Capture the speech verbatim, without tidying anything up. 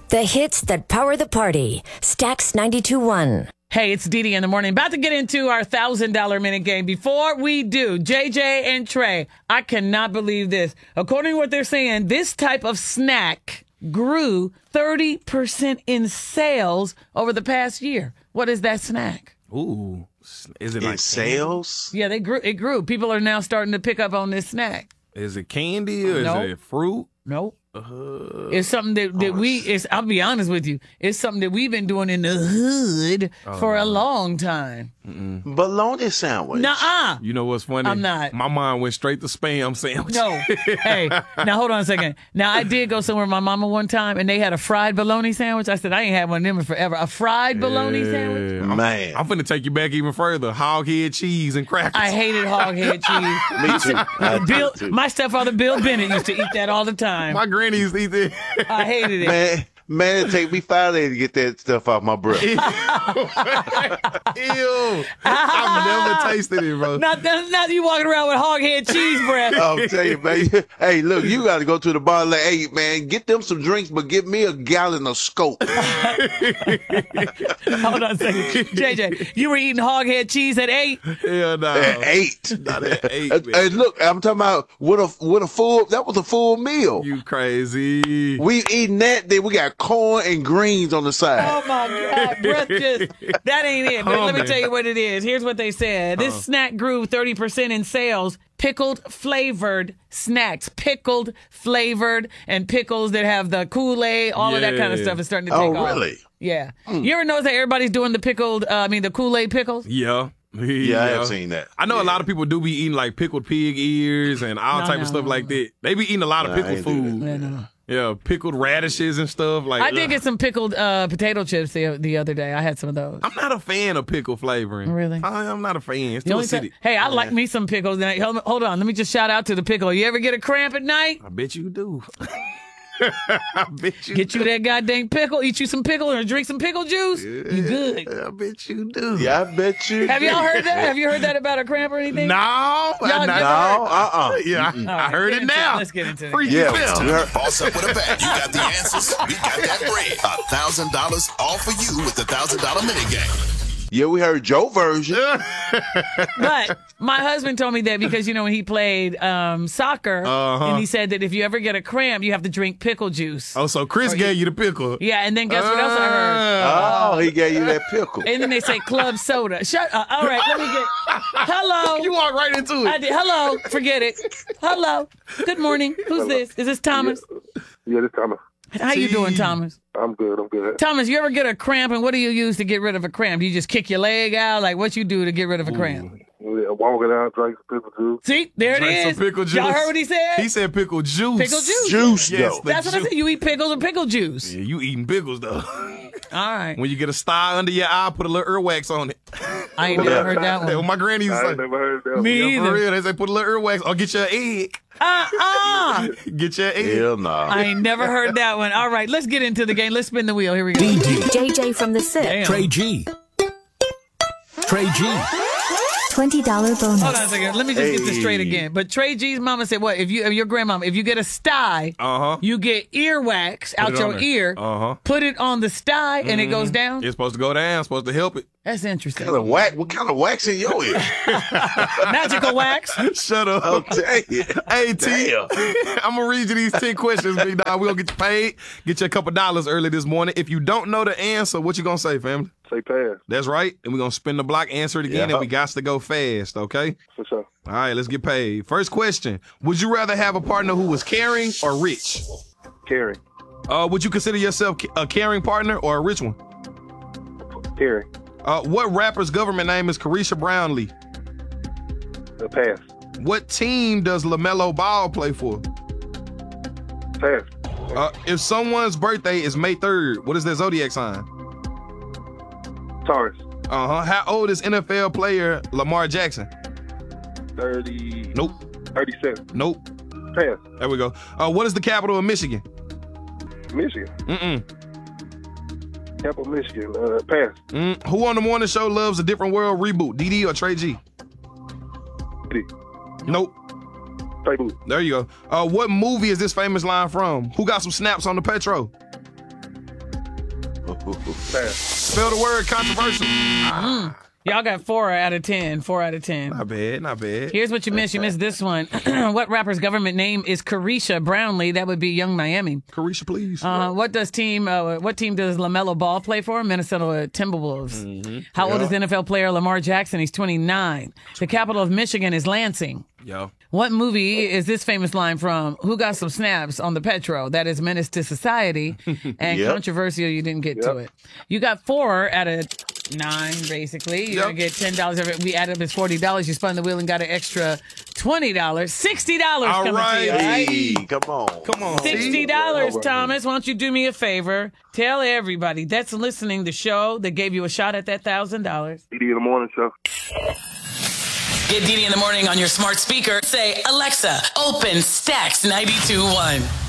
The hits that power the party. Stax ninety-two point one. Hey, it's Dee Dee in the morning. About to get into our one thousand dollars minute game. Before we do, J J and Trey, I cannot believe this. According to what they're saying, this type of snack grew thirty percent in sales over the past year. What is that snack? Ooh, is it In like sales? Yeah, they grew. It grew. People are now starting to pick up on this snack. candy? Is it candy or Nope. is it fruit? Nope. Uh, It's something that, that we, it's, I'll be honest with you, it's something that we've been doing in the hood for a long time. Bologna sandwich. Nuh-uh. you know what's funny? I'm not. My mind went straight to spam sandwich. No. Hey, now hold on a second. Now, I did go somewhere with my mama one time, and they had a fried bologna sandwich. I said, I ain't had one of them in forever. A fried bologna sandwich? Yeah, I'm, Man. I'm finna take you back even further. Hog head cheese and crackers. I hated hog head cheese. Me too. I Bill, do too. my stepfather, Bill Bennett, used to eat that all the time. My granny used to eat that. I hated it. Man, man, it take me five days to get that stuff off my breath. Ew. I've never tasted it, bro. Not, not, not you walking around with hog head cheese breath. I'll tell you, man. Hey, look, you got to go to the bar and like, hey, man, get them some drinks, but give me a gallon of Scope. Hold on a second. J J, you were eating hog head cheese at eight? Hell no. At eight. Not at eight, And, man. and look, I'm talking about with a with a full. That was a full meal. You crazy. We eating that, then we got corn and greens on the side. Oh my God, breath just, that ain't it. But let me tell you what it is. Here's what they said. This snack grew thirty percent in sales. Pickled flavored snacks. Pickled flavored and pickles that have the Kool-Aid, all of that kind of Yeah. stuff is starting to take Oh, off. really? Yeah. You ever notice that everybody's doing the pickled, uh, I mean, the Kool-Aid pickles? Yeah. Yeah, I have seen that. I know Yeah. a lot of people do be eating like pickled pig ears and all No, type no, of stuff no, like no. that. They be eating a lot of Nah, I pickled ain't do food. Yeah, no. Yeah, pickled radishes and stuff. Like I did ugh. get some pickled uh, potato chips the, the other day. I had some of those. I'm not a fan of pickle flavoring. Really? I, I'm not a fan. It's The too only acidic. time- hey, I like me some pickles. Now, hold hold on, let me just shout out to the pickle. You ever get a cramp at night? I bet you do. I bet you Get you do. that goddamn pickle, eat you some pickle, or drink some pickle juice. You good. I bet you do. Yeah, I bet you. Have do. y'all heard that? Have you heard that about a cramp or anything? No. Y'all I- never No, uh-uh. Yeah, I, I heard get it into now. it. Let's get into it. Freaky Yeah, Phil. we heard- Boss up with a bag. You got the answers. We got that bread. A thousand dollars all for you with the thousand dollar mini game. Yeah, we heard Joe version. But my husband told me that because, you know, when he played um, soccer, Uh-huh. and he said that if you ever get a cramp, you have to drink pickle juice. Oh, so Chris gave you the pickle. Yeah, and then guess what else I heard? Uh, Oh, he gave you that pickle. And then they say club soda. Shut up. All right, let me get. Hello. You walk right into I it. did. Hello. Forget it. Hello. Good morning. Who's this? Is this Thomas? Yeah, this time How you doing, Thomas? I'm good. I'm good. Thomas, you ever get a cramp, and what do you use to get rid of a cramp? Do you just kick your leg out? Like, what you do to get rid of a cramp? Yeah, walking out, drink some pickle juice. See, there it Drink is. some pickle juice. Y'all heard what he said? He said pickle juice. Pickle juice. Juice, Yes, though. the That's what I juice. said. You eat pickles or pickle juice. Yeah, you eating pickles though. All right. When you get a star under your eye, put a little earwax on it. I ain't never heard that Well, one. my granny used I to ain't say, never heard that. Me one. yeah, for either. real. They say put a little earwax or get your egg. Uh-uh. Get your egg. Hell no. I ain't never heard that one. All right, let's get into the game. Let's spin the wheel. Here we go. D D, J J from the SIP. Damn. Trey G. Trey G. twenty dollars bonus. Hold on a second. Let me just get this straight Hey. again. But Trey G's mama said what? If you, if your grandmama, if you get a sty, Uh-huh. you get earwax out it on your there. ear, Uh-huh. put it on the sty, and it goes down. It's supposed to go down. Supposed to help it. That's interesting. What kind of wax? What kind of wax in your ear? Magical wax. Shut up. I'll tell you. Hey, T, Damn. I'm going to read you these ten questions, big dog. We're going to get you paid, get you a couple dollars early this morning. If you don't know the answer, what you going to say, family? Say pass, That's right. And we're going to spin the block, answer it again, Yeah. and we got to go fast, okay? for sure. All right, let's get paid. First question. Would you rather have a partner who was caring or rich? Carry, Uh, would you consider yourself a caring partner or a rich one? carry, Uh, what rapper's government name is Carisha Brownlee? uh, pass, What team does LaMelo Ball play for? pass, Uh, if someone's birthday is May third, what is their zodiac sign? Taurus, Uh-huh. How old is N F L player Lamar Jackson? thirty, Nope. thirty-seven, Nope. pass, There we go. Uh, what is the capital of Michigan? Michigan, Mm-mm. Capital Michigan, uh, pass, Mm. Who on the morning show loves a different world reboot? D D or Trey G? D, Nope. Trey Boo, There you go. Uh, what movie is this famous line from? Who got some snaps on the Petro? Pass. Spell the word controversial. Ah, Y'all got four out of ten. Four out of ten. not bad, not bad. Here's what you missed. You missed this one. What rapper's government name is Carisha Brownlee? That would be Young Miami. Carisha, please. Uh, what does team? Uh, what team does LaMelo Ball play for? Minnesota Timberwolves. Mm-hmm. How old is N F L player Lamar Jackson? He's twenty-nine. The capital of Michigan is Lansing. Yo. What movie is this famous line from? Who got some snaps on the Petro? That is Menace to Society. And Yep. controversial, you didn't get to it. You got four out of nine, basically. You're Yep. going to get ten dollars. Every, we added up as forty dollars. You spun the wheel and got an extra twenty dollars. sixty dollars All coming to right. you, all right? Hey, come on. Come on. sixty dollars, Thomas. Why don't you do me a favor? Tell everybody that's listening to the show that gave you a shot at that one thousand dollars. D D in the morning show. Get Didi in the morning on your smart speaker. Say, Alexa, open Stacks ninety-two point one.